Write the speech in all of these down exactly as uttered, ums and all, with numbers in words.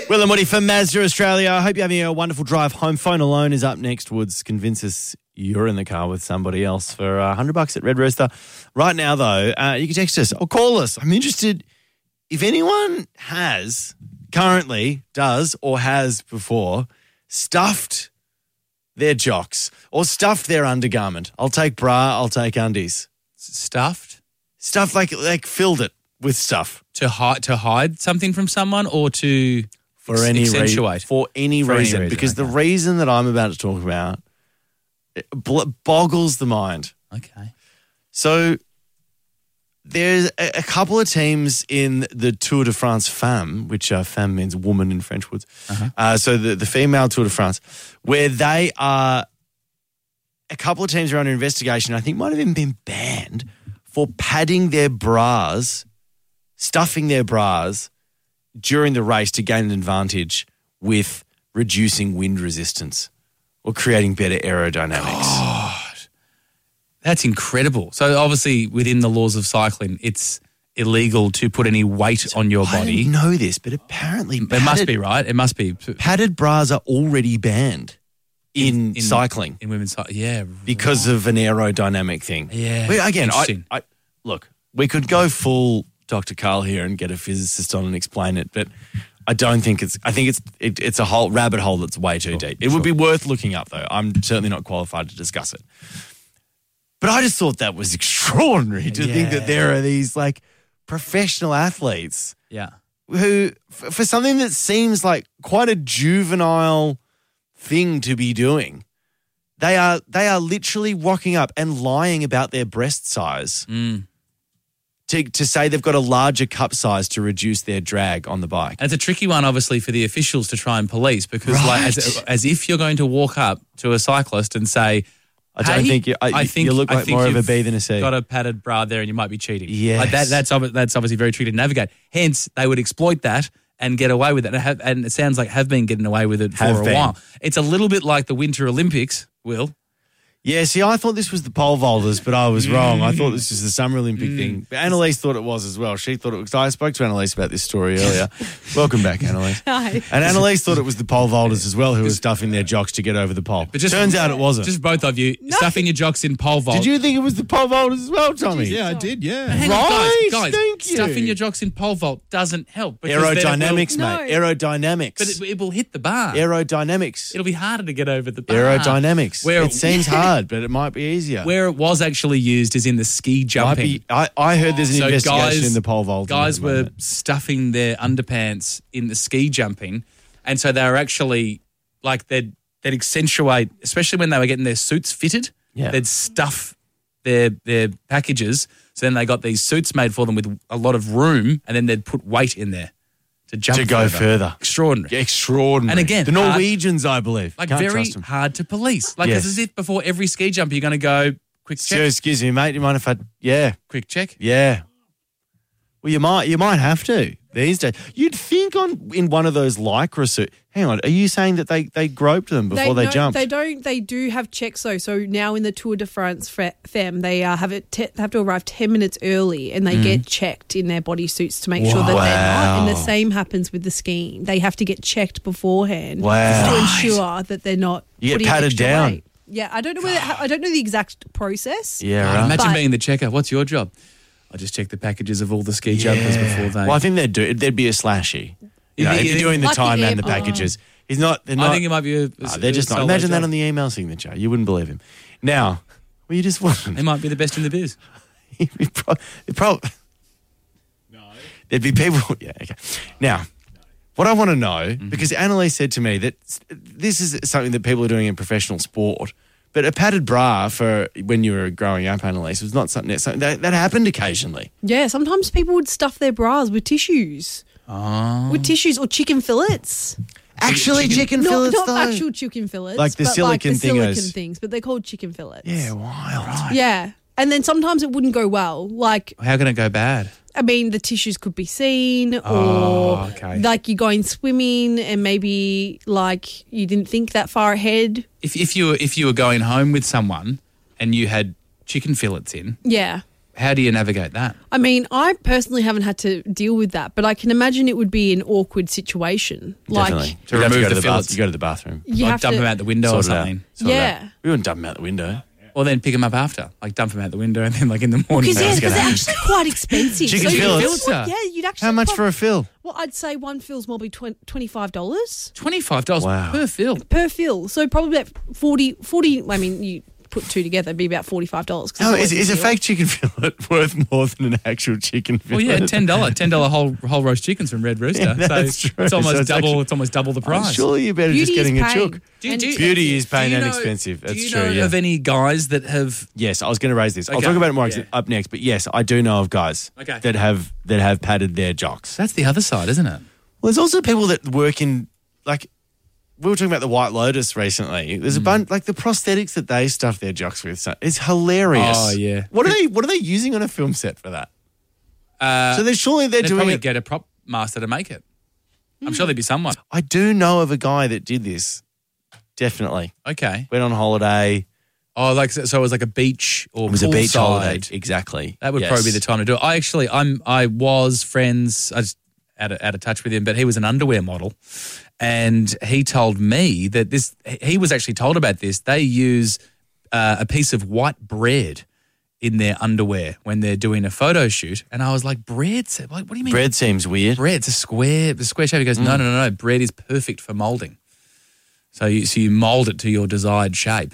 Will and Woody from Mazda Australia. I hope you're having a wonderful drive home. Phone Alone is up next. Woods, convince us you're in the car with somebody else for uh, one hundred bucks at Red Rooster. Right now, though, uh, you can text us or call us. I'm interested if anyone has, currently does or has before, stuffed their jocks or stuffed their undergarment. I'll take bra, I'll take undies. Stuffed? Stuff like like filled it with stuff. To hide to hide something from someone or to For ex- any accentuate? reason. For any For any reason. reason, Because the okay. reason that I'm about to talk about it bl- boggles the mind. Okay. So there's a, a couple of teams in the Tour de France Femme, which uh, femme means woman in French Woods. Uh-huh. Uh, so the, the female Tour de France, where they are, a couple of teams are under investigation, I think might have even been banned for padding their bras, stuffing their bras during the race to gain an advantage with reducing wind resistance or creating better aerodynamics. That's incredible. So obviously within the laws of cycling, it's illegal to put any weight on your I body. didn't know this, but apparently It must be, right? It must be. padded bras are already banned in, In- cycling In women's cycling. Yeah. because of an aerodynamic thing. Yeah. But again, I, Interesting. I look, we could go full Doctor Carl here and get a physicist on and explain it, but I don't think it's. I think it's it, it's a whole rabbit hole that's way too deep. It would be worth looking up, though. I'm certainly not qualified to discuss it. But I just thought that was extraordinary to think that Yeah. there are these like professional athletes Yeah. who, f- for something that seems like quite a juvenile thing to be doing, they are they are literally rocking up and lying about their breast size Mm. to to say they've got a larger cup size to reduce their drag on the bike. And it's a tricky one, obviously, for the officials to try and police because, like, as, Right. as if you're going to walk up to a cyclist and say, I don't "Hey, think you. I, I think you look I like think more of a you've B than a C. got a padded bra there and you might be cheating." Yes. Like that, that's obvi- that's obviously very tricky to navigate. Hence, they would exploit that and get away with it. And, have, and it sounds like have been getting away with it for Have a been. while. It's a little bit like the Winter Olympics, Will. Yeah, see, I thought this was the pole vaulters, but I was wrong. I thought this was the Summer Olympic Mm. thing. But Annalise thought it was as well. She thought it was. I spoke to Annalise about this story earlier. Welcome back, Annalise. Hi. And Annalise thought it was the pole vaulters as well who were stuffing their jocks to get over the pole. But just- Turns out it wasn't. Just both of you stuffing your jocks in pole vault. Did you think it was the pole vaulters as well, Tommy? Yeah, I did, yeah. Hang Right, on, guys, guys, thank you. stuffing your jocks in pole vault doesn't help. because then it will- Aerodynamics, No. mate. Aerodynamics. But it, it will hit the bar. Aerodynamics. It'll be harder to get over the bar. Aerodynamics. Where it seems hard, but it might be easier. Where it was actually used is in the ski Might jumping. be, I, I heard there's an So investigation guys- in the pole vault. Guys at the were moment. stuffing their underpants in the ski jumping, and so they were actually like they'd they'd accentuate, especially when they were getting their suits fitted. Yeah. They'd stuff their their packages, so then they got these suits made for them with a lot of room, and then they'd put weight in there to jump to go further. further. Extraordinary. Extraordinary. And again, the hard- Norwegians, I believe. Like Can't very trust them. hard to police. Like Yes. it's as if before every ski jump you're going to go quick So, check, excuse me, mate. You mind if I? Yeah, quick check. yeah. Well, you might. You might have to these days. You'd think on in one of those lycra suit. Hang on. Are you saying that they they groped them before they, no, jumped? They don't. They do have checks though. So now in the Tour de France fe- Femme, they uh, have it. Te- have to arrive ten minutes early, and they get checked in their bodysuits to make sure that they're not. And the Wow. same happens with the skiing. They have to get checked beforehand Wow. to ensure that they're not. You get putting patted extra down. weight. Yeah, I don't know whether I don't know the exact process. yeah, God, right. imagine But- being the checker. What's your job? I just check the packages of all the ski jumpers before they. Well, I think they'd do. There'd be a slashy. You know, think- if you you're think- doing the Like the time and the airport. packages, he's not. They're not. I think it might be a. a Ah, they're just a not. solo Imagine that job. on the email signature. You wouldn't believe him. Now, well, you just wouldn't. They might be the best in the biz. He'd be pro- he'd prob- no. There'd be people. Yeah, okay. Now, what I want to know, Mm-hmm. because Annalise said to me that s- this is something that people are doing in professional sport, but a padded bra for when you were growing up, Annalise, was not something that, something that, that happened occasionally. Yeah, sometimes people would stuff their bras with tissues. Oh. With tissues or chicken fillets. Actually, chicken, not fillets, not though. actual chicken fillets. Like the but silicon like the silicon thingos. things, but they're called chicken fillets. Yeah, wild. Yeah. And then sometimes it wouldn't go well. Like, How can it go bad? I mean, the tissues could be seen, or Oh, okay. like you're going swimming and maybe like you didn't think that far ahead. If if you were if you were going home with someone and you had chicken fillets in, Yeah. how do you navigate that? I mean, I personally haven't had to deal with that, but I can imagine it would be an awkward situation. Definitely. Like, To You'd have remove go to the the bath- fillets. You go to the bathroom. you Like have dump to, them out the window or Sort it out. something. Sort it Yeah. out. We wouldn't dump them out the window. Or then pick them up after. Like dump them out the window and then like in the morning. Because yeah, let's 'cause get they're out. actually quite expensive. Chicken you- fillets. you would- Fillets are. Yeah, you'd actually. How much prob- for a fill? Well, I'd say one fill's probably twenty-five dollars twenty-five dollars Wow. per fill. per fill. So probably about forty, forty, I mean, you put two together, it'd be about forty-five dollars. No, is, is a fake chicken fillet worth more than an actual chicken Well, fillet? yeah, ten dollars. ten dollars whole whole roast chickens from Red Rooster. Yeah, that's so true. it's almost So it's double actually- it's almost double the Oh, price. surely you're better Beauty just getting is a paying. chook. Do you- And do you- Beauty is Do paying you and know- expensive. That's do you true, know yeah. of any guys that have Yes, I was going to raise this. I'll Okay. talk about it more Yeah. up next, but yes, I do know of guys Okay. that have that have padded their jocks. that's the other side, isn't it? Well, there's also people that work in, like, we were talking about the White Lotus recently. There's a bunch, like the prosthetics that they stuff their jocks with. So it's hilarious. Oh, yeah. What are they? What are they using on a film set for that? Uh, so they're surely they're they'd doing probably it. get a prop master to make it. I'm sure there'd be someone. I do know of a guy that did this. Definitely Okay. went on holiday. Oh, like so it was like a beach or It was a beach poolside. holiday. Exactly. That would Yes. probably be the time to do it. I actually, I'm, I was friends. I just out of, out of touch with him, but he was an underwear model, and he told me that this. He was actually told about this. They use uh, a piece of white bread in their underwear when they're doing a photo shoot, and I was like, bread? Like, what do you mean? Bread seems weird. Bread. It's a square, the square shape. He goes, Mm. no, no, no, no. Bread is perfect for molding. So you, so you mold it to your desired shape,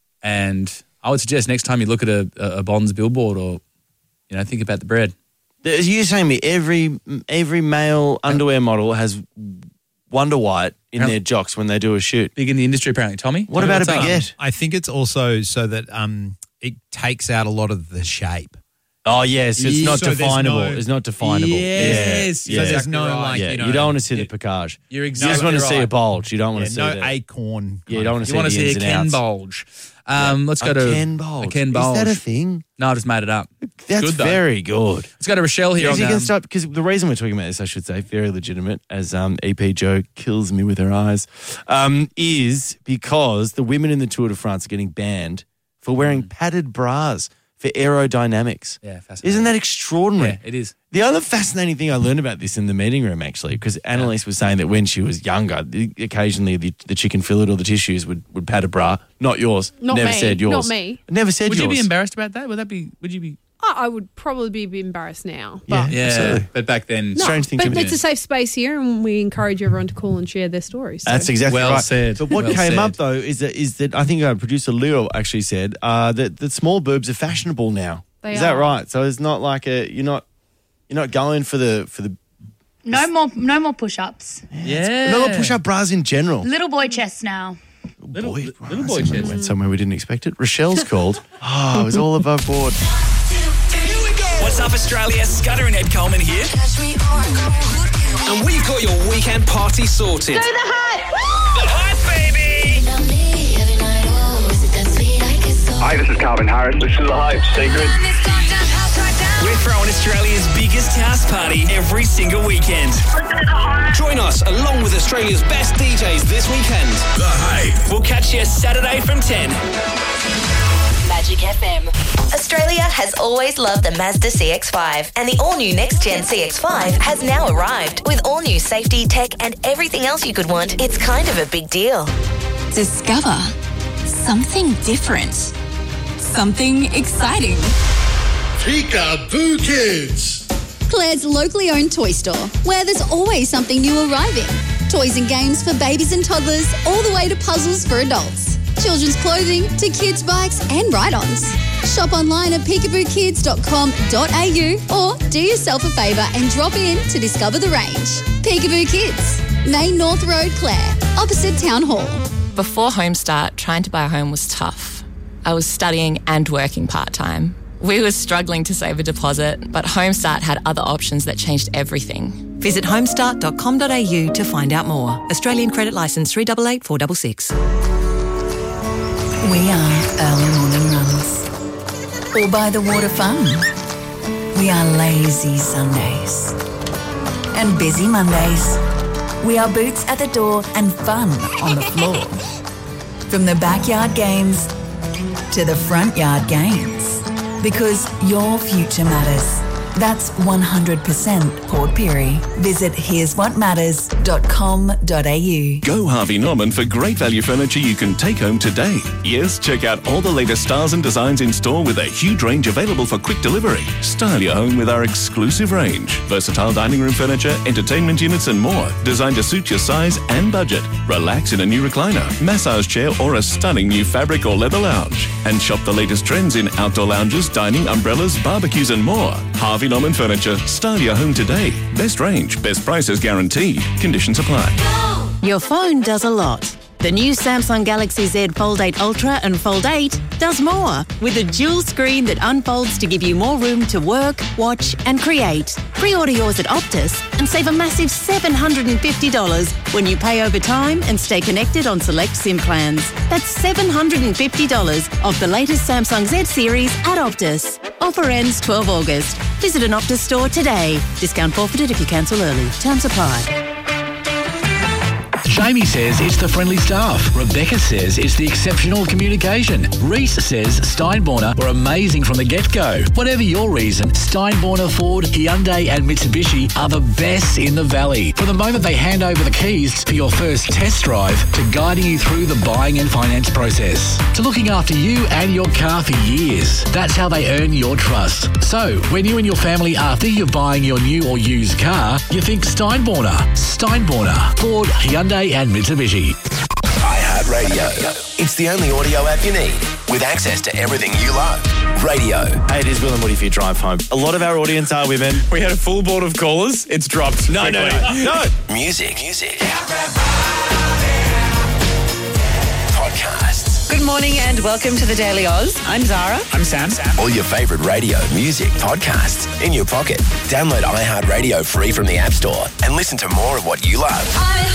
and I would suggest next time you look at a, a Bonds billboard or, you know, think about the bread. As you're saying me, every every male underwear model has Wonder White in their jocks when they do a shoot. Big in the industry, apparently. Tommy? What Tell me about a what's up. baguette? I think it's also so that um, it takes out a lot of the shape. Oh yes, it's Yeah. not So there's definable. no- it's not definable. Yes. yeah, So there's Exactly no right. like, yeah. you know. You don't want to see Yeah. the picage. You're You exactly just want to right. see a bulge. You don't want yeah, to see no the, acorn. Yeah, you don't want to You see want to the see a ins and Ken outs. bulge. Um, let's go a to Ken bulge. A Ken bulge. Is that a thing? No, I just made it up. That's good, though. very good. Let's go to Rochelle here Yes, on you um, can start because the reason we're talking about this, I should say, very legitimate, as um, E P Joe kills me with her eyes, um, is because the women in the Tour de France are getting banned for wearing padded bras for aerodynamics. Yeah, fascinating. Isn't that extraordinary? Yeah, it is. The other fascinating thing I learned about this in the meeting room, actually, because Annalise was saying that when she was younger, the, occasionally the, the chicken fillet or the tissues would, would pad a bra. Not yours. Not Never me. said yours. Not me. Never said Would yours. you be embarrassed about that? Would that be, would you be? I I would probably be embarrassed now. Yeah. But Yeah, Absolutely. but back then. No, Strange thing but to me. it's a safe space here, and we encourage everyone to call and share their stories. So. That's exactly Well right. said. But what Well came said. up though is that is that I think our producer Leo actually said uh, that that small boobs are fashionable now. They is that are. right? So it's not like a you're not you're not going for the for the No more, no more push-ups. Yeah. no push up bras in general. Little boy chests now. Little, Boy, little boy somewhere chest. went somewhere we didn't expect it. Rochelle's called. Oh, it was all above board. What's up, Australia? Scudder and Ed Coleman here. And we've got your weekend party sorted. Do the hype! The hype, baby! Hi, this is Calvin Harris. This is The Hype. Stay good. We're throwing Australia's biggest house party every single weekend. Join us along with Australia's best D Js this weekend. The Hype. We'll catch you Saturday from ten. Magic F M. Australia has always loved the Mazda C X five, and the all-new next-gen C X five has now arrived. With all-new safety, tech, and everything else you could want, it's kind of a big deal. Discover something different, something exciting. Peekaboo Kids. Claire's locally owned toy store, where there's always something new arriving. Toys and games for babies and toddlers, all the way to puzzles for adults. Children's clothing to kids' bikes and ride-ons. Shop online at peekaboo kids dot com dot a u or do yourself a favour and drop in to discover the range. Peekaboo Kids, Main North Road, Clare, opposite Town Hall. Before Homestart, trying to buy a home was tough. I was studying and working part-time. We were struggling to save a deposit, but Homestart had other options that changed everything. Visit homestart dot com dot a u to find out more. Australian credit licence three eight eight four six six. We are early morning runs. Or by the water fun. We are lazy Sundays. And busy Mondays. We are boots at the door and fun on the floor. From the backyard games to the front yard games. Because your future matters. That's one hundred percent Port Pirie. Visit here's what matters dot com dot a u. Go Harvey Norman for great value furniture you can take home today. Yes, check out all the latest styles and designs in store with a huge range available for quick delivery. Style your home with our exclusive range. Versatile dining room furniture, entertainment units and more. Designed to suit your size and budget. Relax in a new recliner, massage chair or a stunning new fabric or leather lounge. And shop the latest trends in outdoor lounges, dining, umbrellas, barbecues and more. Harvey Norman Furniture. Style your home today. Best range, best prices guaranteed. Conditions apply. Your phone does a lot. The new Samsung Galaxy Z Fold eight Ultra and Fold eight does more, with a dual screen that unfolds to give you more room to work, watch and create. Pre-order yours at Optus and save a massive seven hundred fifty dollars when you pay over time and stay connected on select SIM plans. That's seven hundred fifty dollars off the latest Samsung Z series at Optus. Offer ends twelfth of August. Visit an Optus store today. Discount forfeited if you cancel early. Terms apply. Jamie says it's the friendly staff. Rebecca says it's the exceptional communication. Reese says Steinborner were amazing from the get-go. Whatever your reason, Steinborner, Ford, Hyundai and Mitsubishi are the best in the valley. From the moment they hand over the keys to your first test drive to guiding you through the buying and finance process to looking after you and your car for years. That's how they earn your trust. So, when you and your family are thinking of buying your new or used car, you think Steinborner. Steinborner, Ford, Hyundai and Mitsubishi. iHeartRadio. It's the only audio app you need with access to everything you love. Radio. Hey, it is Will and Woody for your drive home. A lot of our audience are women. We had a full board of callers. It's dropped. No, no, no, no. Music. Music. Podcasts. Good morning and welcome to the Daily Oz. I'm Zara. I'm Sam. All your favourite radio, music, podcasts in your pocket. Download iHeartRadio free from the App Store and listen to more of what you love.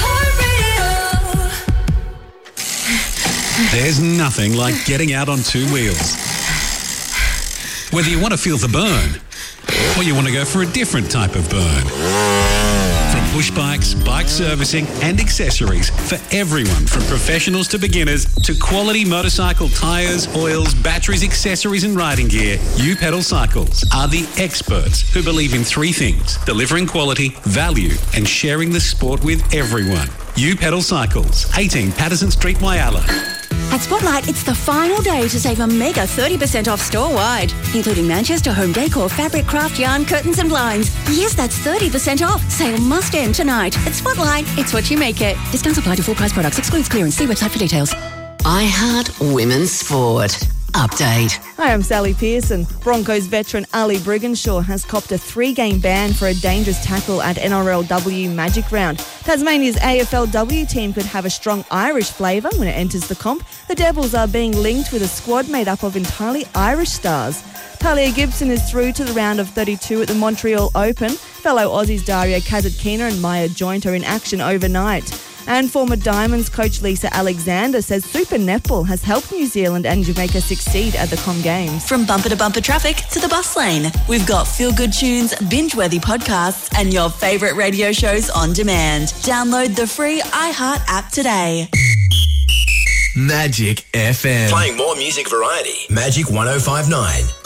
There's nothing like getting out on two wheels. Whether you want to feel the burn or you want to go for a different type of burn. From push bikes, bike servicing and accessories for everyone from professionals to beginners to quality motorcycle tyres, oils, batteries, accessories and riding gear, U Pedal Cycles are the experts who believe in three things: delivering quality, value and sharing the sport with everyone. U Pedal Cycles, eighteen Patterson Street, Whyalla. At Spotlight, it's the final day to save a mega thirty percent off store-wide, including Manchester home decor, fabric, craft, yarn, curtains and blinds. Yes, that's thirty percent off. Sale must end tonight. At Spotlight, it's what you make it. Discounts apply to full price products. Excludes clearance. See website for details. iHeart Women's Sport. Update. Hi, I'm Sally Pearson. Broncos veteran Ali Brigginshaw has copped a three-game ban for a dangerous tackle at N R L W Magic Round. Tasmania's A F L W team could have a strong Irish flavour when it enters the comp. The Devils are being linked with a squad made up of entirely Irish stars. Talia Gibson is through to the round of thirty-two at the Montreal Open. Fellow Aussies Daria Kasatkina and Maya Joint are in action overnight. And former Diamonds coach Lisa Alexander says Super Netball has helped New Zealand and Jamaica succeed at the Com Games. From bumper to bumper traffic to the bus lane, we've got feel-good tunes, binge-worthy podcasts and your favourite radio shows on demand. Download the free iHeart app today. Magic F M. Playing more music variety. Magic one oh five point nine.